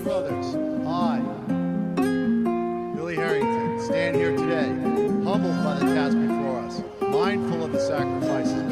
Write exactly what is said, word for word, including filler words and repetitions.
brothers, I, Billy Harrington, stand here today, humbled by the task before us, mindful of the sacrifices